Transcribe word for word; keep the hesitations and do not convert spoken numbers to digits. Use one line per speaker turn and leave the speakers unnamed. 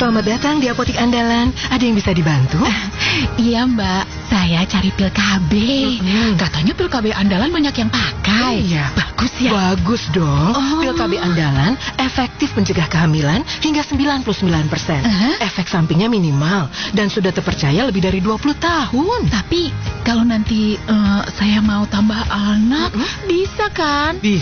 Selamat datang di apotik andalan. Ada yang bisa dibantu?
Uh, iya mbak, saya cari pil K B.
Hmm.
Katanya pil K B andalan banyak yang pakai.
Iya.
Bagus ya?
Bagus dong.
Oh.
Pil K B andalan efektif mencegah kehamilan hingga sembilan puluh sembilan persen.
Uh-huh.
Efek sampingnya minimal dan sudah terpercaya lebih dari dua puluh tahun.
Tapi kalau nanti uh, saya mau tambah anak,
Mm-mm.
bisa kan?
Bisa.